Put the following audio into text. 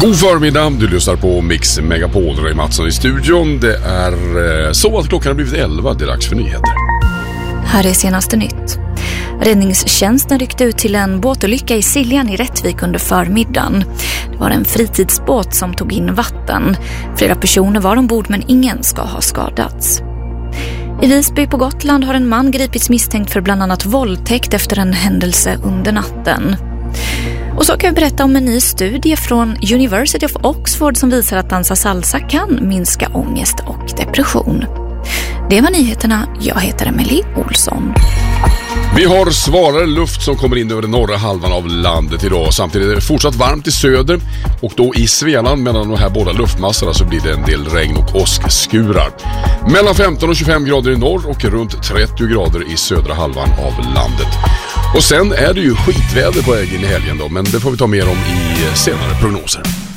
God förmiddag, du lyssnar på Mix Megapol, Ray Mattsson i studion. Det är så att klockan har blivit 11, det är dags för nyheter. Här är senaste nytt. Räddningstjänsten ryckte ut till en båtolycka i Siljan i Rättvik under förmiddagen. Det var en fritidsbåt som tog in vatten. Flera personer var ombord men ingen ska ha skadats. I Visby på Gotland har en man gripits misstänkt för bland annat våldtäkt efter en händelse under natten. Och så kan vi berätta om en ny studie från University of Oxford som visar att dansa salsa kan minska ångest och depression. Det var nyheterna. Jag heter Emily Olsson. Vi har svalare luft som kommer in över den norra halvan av landet idag. Samtidigt är det fortsatt varmt i söder och då i Svealand mellan de här båda luftmassorna så blir det en del regn och åskskurar. Mellan 15 och 25 grader i norr och runt 30 grader i södra halvan av landet. Och sen är det ju skitväder på väg in i helgen då, men det får vi ta mer om i senare prognoser.